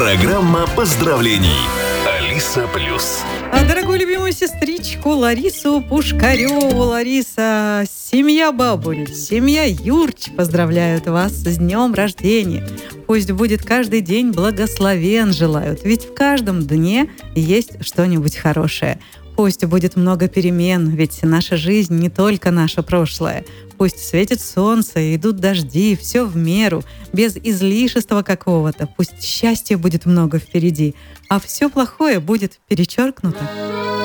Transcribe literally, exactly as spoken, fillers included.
Программа поздравлений. Алиса Плюс. А дорогую любимую сестричку Ларису Пушкареву. Лариса, семья Бабуль, семья Юрч поздравляют вас с днем рождения. Пусть будет каждый день благословен, желают. Ведь в каждом дне есть что-нибудь хорошее. Пусть будет много перемен, ведь наша жизнь не только наше прошлое. Пусть светит солнце, идут дожди, все в меру, без излишества какого-то. Пусть счастья будет много впереди, а все плохое будет перечеркнуто.